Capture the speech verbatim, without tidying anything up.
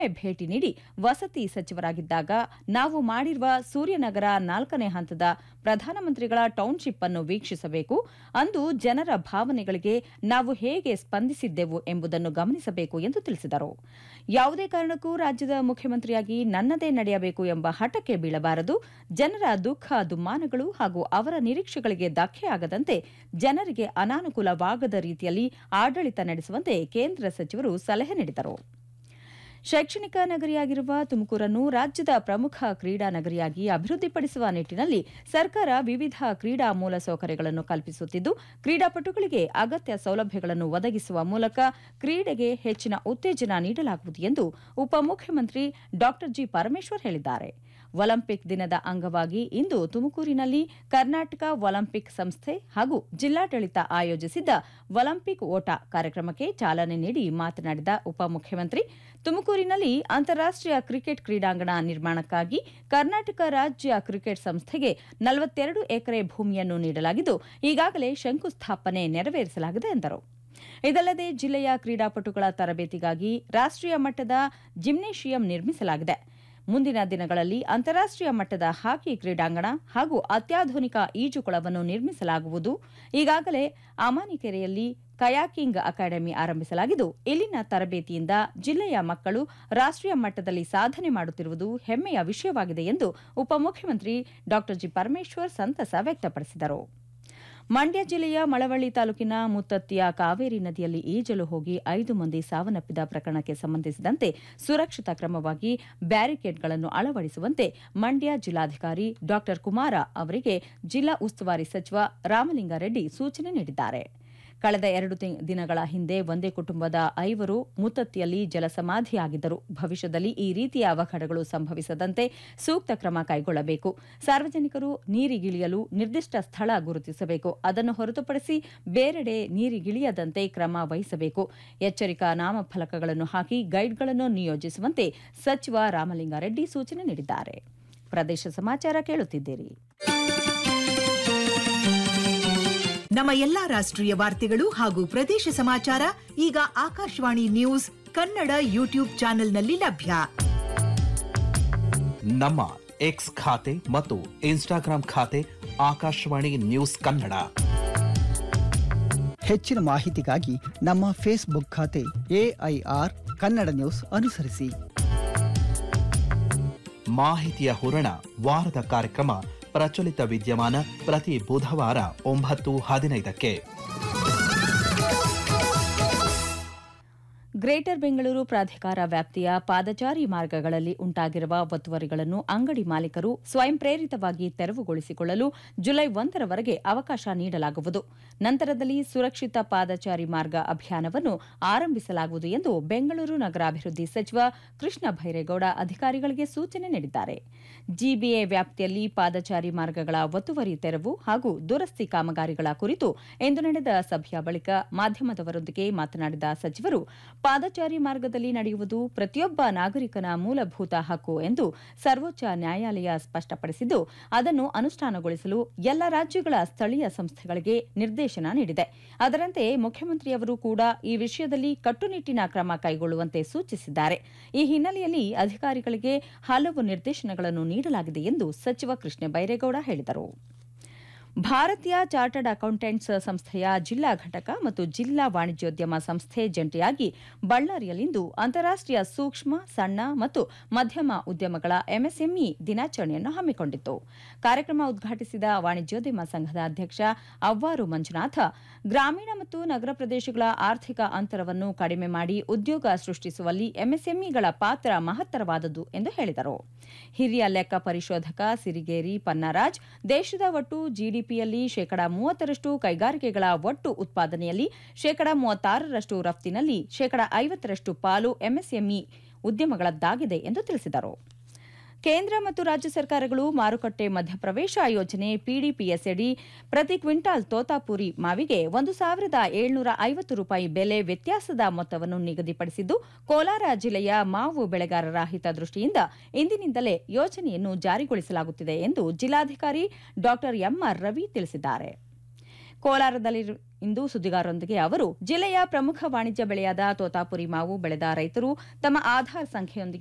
ಭೇಟಿ ನೀಡಿ ವಸತಿ ಸಚಿವರಾಗಿದ್ದಾಗ ನಾವು ಮಾಡಿರುವ ಸೂರ್ಯನಗರ ನಾಲ್ಕನೇ ಹಂತದ ಪ್ರಧಾನಮಂತ್ರಿಗಳ ಟೌನ್ಶಿಪ್ ಅನ್ನು ವೀಕ್ಷಿಸಬೇಕು. ಅಂದು ಜನರ ಭಾವನೆಗಳಿಗೆ ನಾವು ಹೇಗೆ ಸ್ಪಂದಿಸಿದ್ದೆವು ಎಂಬುದನ್ನು ಗಮನಿಸಬೇಕು ಎಂದು ತಿಳಿಸಿದರು. ಯಾವುದೇ ಕಾರಣಕ್ಕೂ ರಾಜ್ಯದ ಮುಖ್ಯಮಂತ್ರಿಯಾಗಿ ನನ್ನದೇ ನಡೆಯಬೇಕು ಎಂಬ ಹಠಕ್ಕೆ ಬೀಳಬಾರದು. ಜನರ ದುಃಖ ದುಮ್ಮಾನಗಳು ಹಾಗೂ ಅವರ ನಿರೀಕ್ಷೆಗಳಿಗೆ ಧಕ್ಕೆಯಾಗದಂತೆ ಜನರಿಗೆ ಅನಾನುಕೂಲವಾಗದ ರೀತಿಯಲ್ಲಿ ಆಡಳಿತ ನಡೆಸುವಂತೆ ಕೇಂದ್ರ ಸಚಿವರು ಸಲಹೆ ನೀಡಿದರು. ಶೈಕ್ಷಣಿಕ ನಗರಿಯಾಗಿರುವ ತುಮಕೂರನ್ನು ರಾಜ್ಯದ ಪ್ರಮುಖ ಕ್ರೀಡಾ ನಗರಿಯಾಗಿ ಅಭಿವೃದ್ಧಿಪಡಿಸುವ ನಿಟ್ಟಿನಲ್ಲಿ ಸರ್ಕಾರ ವಿವಿಧ ಕ್ರೀಡಾ ಮೂಲಸೌಕರ್ಯಗಳನ್ನು ಕಲ್ಪಿಸುತ್ತಿದ್ದು, ಕ್ರೀಡಾಪಟುಗಳಿಗೆ ಅಗತ್ಯ ಸೌಲಭ್ಯಗಳನ್ನು ಒದಗಿಸುವ ಮೂಲಕ ಕ್ರೀಡೆಗೆ ಹೆಚ್ಚಿನ ಉತ್ತೇಜನ ನೀಡಲಾಗುವುದು ಎಂದು ಉಪಮುಖ್ಯಮಂತ್ರಿ ಡಾ ಜಿ ಪರಮೇಶ್ವರ್ ಹೇಳಿದ್ದಾರೆ. ಒಲಿಂಪಿಕ್ ದಿನದ ಅಂಗವಾಗಿ ಇಂದು ತುಮಕೂರಿನಲ್ಲಿ ಕರ್ನಾಟಕ ಒಲಿಂಪಿಕ್ ಸಂಸ್ಥೆ ಹಾಗೂ ಜಿಲ್ಲಾಡಳಿತ ಆಯೋಜಿಸಿದ್ದ ಒಲಿಂಪಿಕ್ ಓಟ ಕಾರ್ಯಕ್ರಮಕ್ಕೆ ಚಾಲನೆ ನೀಡಿ ಮಾತನಾಡಿದ ಉಪಮುಖ್ಯಮಂತ್ರಿ, ತುಮಕೂರಿನಲ್ಲಿ ಅಂತಾರಾಷ್ಟೀಯ ಕ್ರಿಕೆಟ್ ಕ್ರೀಡಾಂಗಣ ನಿರ್ಮಾಣಕ್ಕಾಗಿ ಕರ್ನಾಟಕ ರಾಜ್ಯ ಕ್ರಿಕೆಟ್ ಸಂಸ್ಥೆಗೆ ನಲವತ್ತೆರಡು ಎಕರೆ ಭೂಮಿಯನ್ನು ನೀಡಲಾಗಿದ್ದು, ಈಗಾಗಲೇ ಶಂಕುಸ್ಥಾಪನೆ ನೆರವೇರಿಸಲಾಗಿದೆ ಎಂದರು. ಇದಲ್ಲದೆ ಜಿಲ್ಲೆಯ ಕ್ರೀಡಾಪಟುಗಳ ತರಬೇತಿಗಾಗಿ ರಾಷ್ಟೀಯ ಮಟ್ಟದ ಜಿಮ್ನೇಷಿಯಂ ನಿರ್ಮಿಸಲಾಗಿದೆ. ಮುಂದಿನ ದಿನಗಳಲ್ಲಿ ಅಂತಾರಾಷ್ಟೀಯ ಮಟ್ಟದ ಹಾಕಿ ಕ್ರೀಡಾಂಗಣ ಹಾಗೂ ಅತ್ಯಾಧುನಿಕ ಈಜುಕೊಳವನ್ನು ನಿರ್ಮಿಸಲಾಗುವುದು. ಈಗಾಗಲೇ ಅಮಾನಿಕೆರೆಯಲ್ಲಿ ಕಯಾಕಿಂಗ್ ಅಕಾಡೆಮಿ ಆರಂಭಿಸಲಾಗಿದ್ದು, ಇಲ್ಲಿನ ತರಬೇತಿಯಿಂದ ಜಿಲ್ಲೆಯ ಮಕ್ಕಳು ರಾಷ್ಟೀಯ ಮಟ್ಟದಲ್ಲಿ ಸಾಧನೆ ಮಾಡುತ್ತಿರುವುದು ಹೆಮ್ಮೆಯ ವಿಷಯವಾಗಿದೆ ಎಂದು ಉಪಮುಖ್ಯಮಂತ್ರಿ ಡಾ ಜಿ ಪರಮೇಶ್ವರ್ ಸಂತಸ ವ್ಯಕ್ತಪಡಿಸಿದರು. ಮಂಡ್ಯ ಜಿಲ್ಲೆಯ ಮಳವಳ್ಳಿ ತಾಲೂಕಿನ ಮುತ್ತತ್ತಿಯ ಕಾವೇರಿ ನದಿಯಲ್ಲಿ ಈಜಲು ಹೋಗಿ ಐದು ಮಂದಿ ಸಾವನ್ನಪ್ಪಿದ ಪ್ರಕರಣಕ್ಕೆ ಸಂಬಂಧಿಸಿದಂತೆ ಸುರಕ್ಷಿತ ಕ್ರಮವಾಗಿ ಬ್ಯಾರಿಕೇಡ್ಗಳನ್ನು ಅಳವಡಿಸುವಂತೆ ಮಂಡ್ಯ ಜಿಲ್ಲಾಧಿಕಾರಿ ಡಾ ಕುಮಾರ ಅವರಿಗೆ ಜಿಲ್ಲಾ ಉಸ್ತುವಾರಿ ಸಚಿವ ರಾಮಲಿಂಗಾರೆಡ್ಡಿ ಸೂಚನೆ ನೀಡಿದ್ದಾರೆ. ಕಳೆದ ಎರಡು ದಿನಗಳ ಹಿಂದೆ ಒಂದೇ ಕುಟುಂಬದ ಐವರು ಮುತ್ತತ್ತಿಯಲ್ಲಿ ಜಲಸಮಾಧಿಯಾಗಿದ್ದರು. ಭವಿಷ್ಯದಲ್ಲಿ ಈ ರೀತಿಯ ಅವಘಡಗಳು ಸಂಭವಿಸದಂತೆ ಸೂಕ್ತ ಕ್ರಮ ಕೈಗೊಳ್ಳಬೇಕು. ಸಾರ್ವಜನಿಕರು ನೀರಿಗಿಳಿಯಲು ನಿರ್ದಿಷ್ಟ ಸ್ಥಳ ಗುರುತಿಸಬೇಕು. ಅದನ್ನು ಹೊರತುಪಡಿಸಿ ಬೇರೆಡೆ ನೀರಿಗಿಳಿಯದಂತೆ ಕ್ರಮ ವಹಿಸಬೇಕು. ಎಚ್ಚರಿಕಾ ನಾಮಫಲಕಗಳನ್ನು ಹಾಕಿ ಗೈಡ್ಗಳನ್ನು ನಿಯೋಜಿಸುವಂತೆ ಸಚಿವ ರಾಮಲಿಂಗಾರೆಡ್ಡಿ ಸೂಚನೆ ನೀಡಿದ್ದಾರೆ. ಪ್ರದೇಶ ಸಮಾಚಾರ ಕೇಳುತ್ತಿದ್ದೀರಿ. ನಮ್ಮ ಎಲ್ಲಾ ರಾಷ್ಟ್ರೀಯ ವಾರ್ತೆಗಳು ಹಾಗೂ ಪ್ರದೇಶ ಸಮಾಚಾರ ಈಗ ಆಕಾಶವಾಣಿ ನ್ಯೂಸ್ ಕನ್ನಡ ಯೂಟ್ಯೂಬ್ ಚಾನೆಲ್ನಲ್ಲಿ ಲಭ್ಯ. ನಮ್ಮ ಎಕ್ಸ್ ಖಾತೆ ಮತ್ತು ಇನ್ಸ್ಟಾಗ್ರಾಂ ಖಾತೆ ಆಕಾಶವಾಣಿ ನ್ಯೂಸ್ ಕನ್ನಡ. ಹೆಚ್ಚಿನ ಮಾಹಿತಿಗಾಗಿ ನಮ್ಮ ಫೇಸ್ಬುಕ್ ಖಾತೆ ಎಐಆರ್ ಕನ್ನಡ ನ್ಯೂಸ್ ಅನುಸರಿಸಿ. ಮಾಹಿತಿಯ ಹೂರಣ ವಾರದ ಕಾರ್ಯಕ್ರಮ ಪ್ರಚಲಿತ ವಿದ್ಯಮಾನ ಪ್ರತಿ ಬುಧವಾರ ಒಂಬತ್ತು ಹದಿನೈದಕ್ಕೆ. ಗ್ರೇಟರ್ ಬೆಂಗಳೂರು ಪ್ರಾಧಿಕಾರ ವ್ಯಾಪ್ತಿಯ ಪಾದಚಾರಿ ಮಾರ್ಗಗಳಲ್ಲಿ ಉಂಟಾಗಿರುವ ಒತ್ತುವರಿಗಳನ್ನು ಅಂಗಡಿ ಮಾಲೀಕರು ಸ್ವಯಂ ಪ್ರೇರಿತವಾಗಿ ತೆರವುಗೊಳಿಸಿಕೊಳ್ಳಲು ಜುಲೈ ಒಂದರವರೆಗೆ ಅವಕಾಶ ನೀಡಲಾಗುವುದು. ನಂತರದಲ್ಲಿ ಸುರಕ್ಷಿತ ಪಾದಚಾರಿ ಮಾರ್ಗ ಅಭಿಯಾನವನ್ನು ಆರಂಭಿಸಲಾಗುವುದು ಎಂದು ಬೆಂಗಳೂರು ನಗರಾಭಿವೃದ್ಧಿ ಸಚಿವ ಕೃಷ್ಣ ಭೈರೇಗೌಡ ಅಧಿಕಾರಿಗಳಿಗೆ ಸೂಚನೆ ನೀಡಿದ್ದಾರೆ. ಜಿಬಿಎ ವ್ಯಾಪ್ತಿಯಲ್ಲಿ ಪಾದಚಾರಿ ಮಾರ್ಗಗಳ ಒತ್ತುವರಿ ತೆರವು ಹಾಗೂ ದುರಸ್ತಿ ಕಾಮಗಾರಿಗಳ ಕುರಿತು ಇಂದು ನಡೆದ ಸಭೆಯ ಬಳಿಕ ಮಾಧ್ಯಮದವರೊಂದಿಗೆ ಮಾತನಾಡಿದ ಸಚಿವರು, ಪಾದಚಾರಿ ಮಾರ್ಗದಲ್ಲಿ ನಡೆಯುವುದು ಪ್ರತಿಯೊಬ್ಬ ನಾಗರಿಕನ ಮೂಲಭೂತ ಹಕ್ಕು ಎಂದು ಸರ್ವೋಚ್ಚ ನ್ಯಾಯಾಲಯ ಸ್ಪಷ್ಟಪಡಿಸಿದ್ದು, ಅದನ್ನು ಅನುಷ್ಠಾನಗೊಳಿಸಲು ಎಲ್ಲ ರಾಜ್ಯಗಳ ಸ್ಥಳೀಯ ಸಂಸ್ಥೆಗಳಿಗೆ ನಿರ್ದೇಶನ ನೀಡಿದೆ. ಅದರಂತೆ ಮುಖ್ಯಮಂತ್ರಿಯವರು ಕೂಡ ಈ ವಿಷಯದಲ್ಲಿ ಕಟ್ಟುನಿಟ್ಟಿನ ಕ್ರಮ ಕೈಗೊಳ್ಳುವಂತೆ ಸೂಚಿಸಿದ್ದಾರೆ. ಈ ಹಿನ್ನೆಲೆಯಲ್ಲಿ ಅಧಿಕಾರಿಗಳಿಗೆ ಹಲವು ನಿರ್ದೇಶನಗಳನ್ನು ನೀಡಲಾಗಿದೆ ಎಂದು ಸಚಿವ ಕೃಷ್ಣ ಬೈರೇಗೌಡ ಹೇಳಿದರು. ಭಾರತೀಯ ಚಾರ್ಟರ್ಡ್ ಅಕೌಂಟೆಂಟ್ಸ್ ಸಂಸ್ಥೆಯ ಜಿಲ್ಲಾ ಘಟಕ ಮತ್ತು ಜಿಲ್ಲಾ ವಾಣಿಜ್ಯೋದ್ಯಮ ಸಂಸ್ಥೆ ಜಂಟಿಯಾಗಿ ಬಳ್ಳಾರಿಯಲ್ಲಿಂದು ಅಂತಾರಾಷ್ಟೀಯ ಸೂಕ್ಷ್ಮ, ಸಣ್ಣ ಮತ್ತು ಮಧ್ಯಮ ಉದ್ಯಮಗಳ ಎಂಎಸ್ಎಂಇ ದಿನಾಚರಣೆಯನ್ನು ಹಮ್ಮಿಕೊಂಡಿತ್ತು. ಕಾರ್ಯಕ್ರಮ ಉದ್ಘಾಟಿಸಿದ ವಾಣಿಜ್ಯೋದ್ಯಮ ಸಂಘದ ಅಧ್ಯಕ್ಷ ಅವ್ವಾರು ಮಂಜುನಾಥ, ಗ್ರಾಮೀಣ ಮತ್ತು ನಗರ ಪ್ರದೇಶಗಳ ಆರ್ಥಿಕ ಅಂತರವನ್ನು ಕಡಿಮೆ ಮಾಡಿ ಉದ್ಯೋಗ ಸೃಷ್ಟಿಸುವಲ್ಲಿ ಎಂಎಸ್ಎಂಇಗಳ ಪಾತ್ರ ಮಹತ್ತರವಾದದ್ದು ಎಂದು ಹೇಳಿದರು. ಹಿರಿಯ ಲೆಕ್ಕ ಪರಿಶೋಧಕ ಸಿರಿಗೇರಿ ಪನ್ನರಾಜ್, ದೇಶದ ಒಟ್ಟು ಜಿಡಿಪಿಯಲ್ಲಿ ಶೇಕಡಾ ಮೂವತ್ತರಷ್ಟು, ಕೈಗಾರಿಕೆಗಳ ಒಟ್ಟು ಉತ್ಪಾದನೆಯಲ್ಲಿ ಶೇಕಡಾ ಮೂವತ್ತಾರರಷ್ಟು, ರಫ್ತಿನಲ್ಲಿ ಶೇಕಡಾ ಐವತ್ತರಷ್ಟು ಪಾಲು ಎಂಎಸ್ಎಂಇ ಉದ್ಯಮಗಳದ್ದಾಗಿದೆ ಎಂದು ತಿಳಿಸಿದರು. ಕೇಂದ್ರ ಮತ್ತು ರಾಜ್ಯ ಸರ್ಕಾರಗಳು ಮಾರುಕಟ್ಟೆ ಮಧ್ಯಪ್ರವೇಶ ಯೋಜನೆ ಪಿಡಿಪಿಎಸ್ ಅಡಿ ಪ್ರತಿ ಕ್ವಿಂಟಾಲ್ ತೋತಾಪುರಿ ಮಾವಿಗೆ ಒಂದು ಸಾವಿರದ ಏಳ್ನೂರ ಐವತ್ತು ರೂಪಾಯಿ ಬೆಲೆ ವ್ಯತ್ಯಾಸದ ಮೊತ್ತವನ್ನು ನಿಗದಿಪಡಿಸಿದ್ದು, ಕೋಲಾರ ಜಿಲ್ಲೆಯ ಮಾವು ಬೆಳೆಗಾರರ ಹಿತದೃಷ್ಟಿಯಿಂದ ಇಂದಿನಿಂದಲೇ ಯೋಜನೆಯನ್ನು ಜಾರಿಗೊಳಿಸಲಾಗುತ್ತಿದೆ ಎಂದು ಜಿಲ್ಲಾಧಿಕಾರಿ ಡಾ ಎಂಆರ್ ರವಿ ತಿಳಿಸಿದ್ದಾರೆ. ಕೋಲಾರದಲ್ಲಿ ಇಂದು ಸುದ್ದಿಗಾರರೊಂದಿಗೆ ಅವರು ಜಿಲ್ಲೆಯ ಪ್ರಮುಖ ವಾಣಿಜ್ಯ ಬೆಳೆಯಾದ ತೋತಾಪುರಿ ಮಾವು ಬೆಳೆದ ರೈತರು ತಮ್ಮ ಆಧಾರ್ ಸಂಖ್ಯೆಯೊಂದಿಗೆ